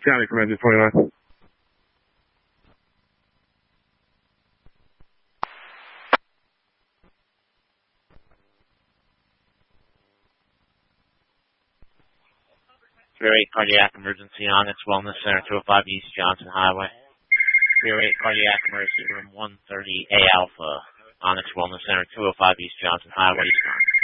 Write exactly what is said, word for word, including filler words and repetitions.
Scotty from Engine twenty-nine. Tier eight cardiac emergency, Onyx Wellness Center, two oh five East Johnson Highway. Tier eight cardiac emergency, room one thirty A Alpha, Onyx Wellness Center, two oh five East Johnson Highway, Eastern.